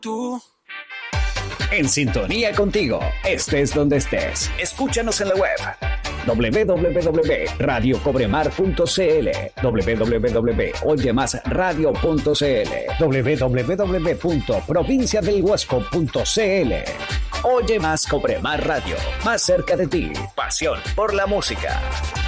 Tú. En sintonía contigo, estés donde estés. Escúchanos en la web www.radiocobremar.cl, www.oyemasradio.cl, www.provinciadelhuasco.cl. Oye Más Cobremar Radio, más cerca de ti. Pasión por la música.